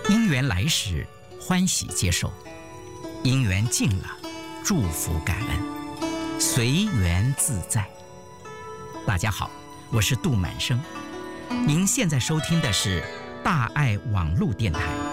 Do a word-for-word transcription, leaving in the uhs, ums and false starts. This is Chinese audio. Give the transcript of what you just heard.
因缘来时，欢喜接受；因缘尽了，祝福感恩，随缘自在。大家好，我是杜满生，您现在收听的是大爱网络电台。